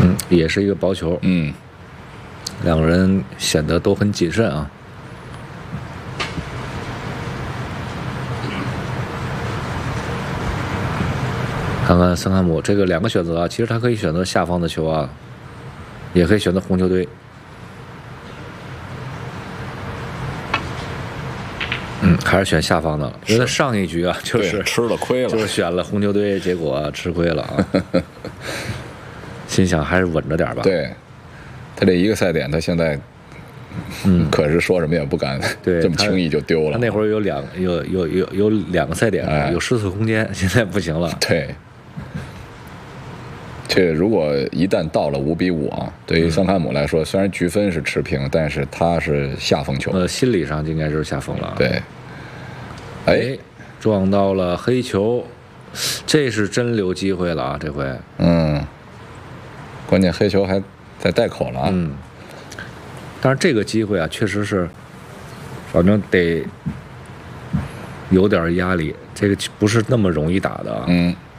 也是一个薄球。两个人显得都很谨慎啊。看看森汉姆这个2个选择啊，其实他可以选择下方的球啊，也可以选择红球队。还是选下方的，因为他上一局啊就是吃了亏了， 就是选了红球队，结果吃亏了啊。心想还是稳着点吧。 对，他这一个赛点，他现在，可是说什么也不敢，这么轻易就丢了。 他那会儿有2个赛点，有试错空间，现在不行了。 对。这如果一旦到了5比5啊，对于桑汉姆来说，虽然局分是持平，但是他是下风球。 心理上应该就是下风了。 对。哎， 撞到了黑球，这是真留机会了啊！这回。 关键黑球还在袋口了啊。 但是这个机会啊，确实是，反正得有点压力，这个不是那么容易打的啊。